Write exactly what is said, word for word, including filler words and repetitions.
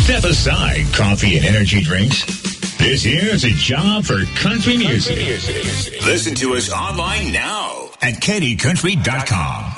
Step aside coffee and energy drinks. This here's a job for country music. Listen to us online now at K D country dot com.